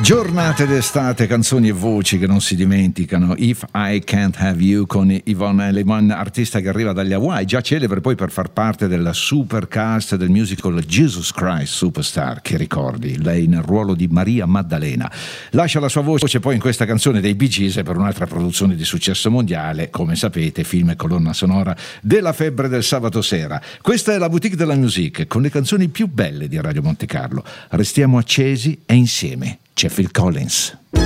Giornate d'estate, canzoni e voci che non si dimenticano. If I Can't Have You con Yvonne Elliman, artista che arriva dagli Hawaii, già celebre poi per far parte della supercast del musical Jesus Christ Superstar, che ricordi, lei nel ruolo di Maria Maddalena. Lascia la sua voce poi in questa canzone dei Bee Gees per un'altra produzione di successo mondiale, come sapete, film e colonna sonora della febbre del sabato sera. Questa è la Boutique de la Musique, con le canzoni più belle di Radio Monte Carlo. Restiamo accesi e insieme. C'è Phil Collins.